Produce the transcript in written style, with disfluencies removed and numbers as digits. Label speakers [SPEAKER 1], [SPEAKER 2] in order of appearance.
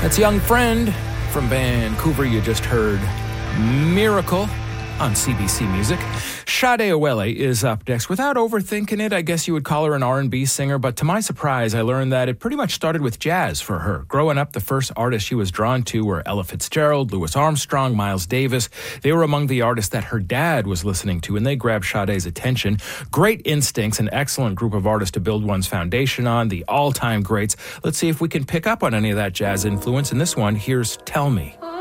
[SPEAKER 1] That's Young Friend from Vancouver. You just heard Miracle on CBC Music. Sade Awele is up next. Without overthinking it, I guess you would call her an R&B singer, but to my surprise, I learned that it pretty much started with jazz for her. Growing up, the first artists she was drawn to were Ella Fitzgerald, Louis Armstrong, Miles Davis. They were among the artists that her dad was listening to, and they grabbed Sade's attention. Great instincts, an excellent group of artists to build one's foundation on, the all-time greats. Let's see if we can pick up on any of that jazz influence. In this one, here's Tell Me.